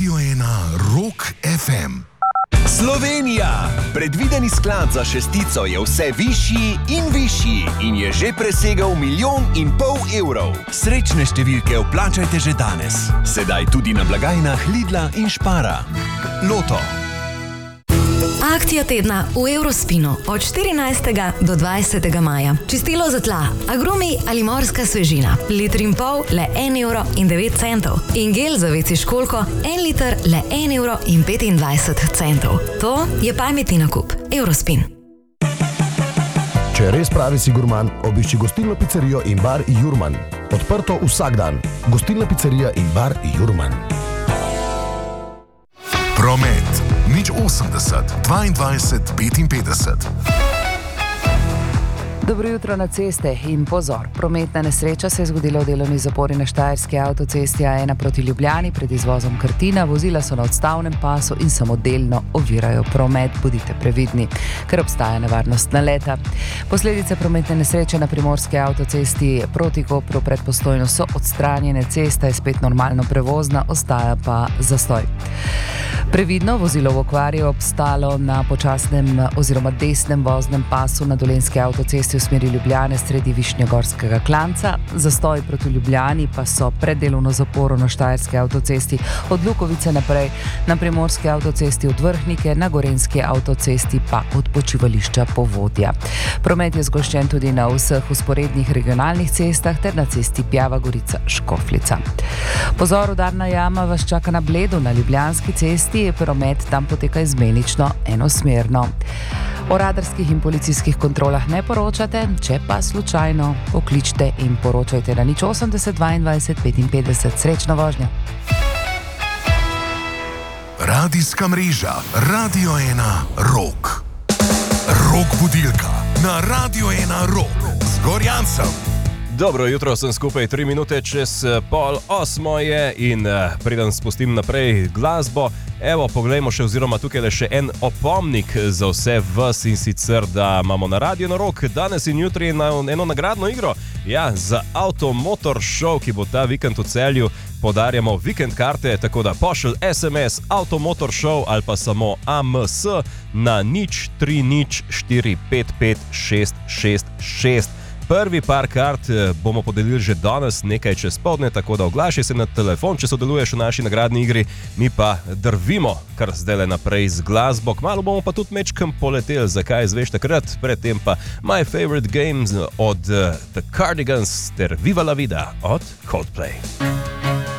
Radio 1 Rock FM. Slovenija! Predvideni sklad za šestico je vse višji in višji in je že presegel 1,5 milijona evrov. Srečne številke vplačajte že danes. Sedaj tudi na blagajnah Lidla in Spara. Loto. Akcija tedna v Eurospinu od 14. do 20. maja. Čistilo za tla, agrumi ali morska svežina. 1,5 litra le 1,09 €. In gel za WC školjko 1 liter le 1,25 €. To je pametni nakup. Eurospin. Če res pravi si gurman, obišči gostilno pizzerijo in bar Jurman. Odprto vsak dan. Gostilna pizzerija in bar Jurman. Promet. 080 22 55. Dobro jutro na ceste in pozor. Prometna nesreča se je zgodila v delovni zapori na Štajerski avtocesti A1 proti Ljubljani pred izvozom Krtina. Vozila so na odstavnem pasu in samodelno ovirajo promet. Bodite previdni, ker obstaja nevarnost naleta. Posledice prometne nesreče na Primorski avtocesti proti Kopru pred Postojno so odstranjene. Cesta je spet normalno prevozna, ostaja pa zastoj. Previdno, vozilo v okvari je obstalo na počasnem oziroma desnem voznem pasu na Dolenjski avtocesti v smeri Ljubljane sredi Višnjogorskega klanca. Zastoj proti Ljubljani pa so pred delovno zaporo na Štajerski avtocesti od Lukovice naprej, na Primorski avtocesti od Vrhnike, na Gorenjski avtocesti pa od počivališča Povodja. Promet je zgoščen tudi na vseh vzporednih regionalnih cestah ter na cesti Pjava Gorica Škofljica. Pozor, udarna jama vas čaka na Bledu na Ljubljanski cesti. Promet tam poteka izmenično enosmerno. O radarskih in policijskih kontrolah ne poročate, če pa slučajno pokličte in poročajte na 080 22 55. Srečno vožnjo. Radijska mreža Radio 1 Rock. Rock budilka na Radio 1 Rock z Gorjancem. Dobro jutro, sem skupaj 3 minute čez 7:30 je in preden spustim naprej glasbo, evo, poglejmo še oziroma tukaj je še en opomnik za vse vas in sicer, da imamo na Radio na Rock danes in jutri eno nagradno igro. Ja, za Auto Motor Show, ki bo ta vikend v Celju, podarjamo vikend karte, tako da pošlj SMS Auto Motor Show ali pa samo AMS na 030455666. Prvi par kart bomo podelili že danes, nekaj čez poldne, tako da oglašaj se na telefon, če sodeluješ v naši nagradni igri, mi pa drvimo kar zdaj naprej z glasbo. Kmalu bomo pa tudi mečkam poleteli, zakaj izveš takrat, predtem pa My Favorite Games od The Cardigans ter Viva la Vida od Coldplay.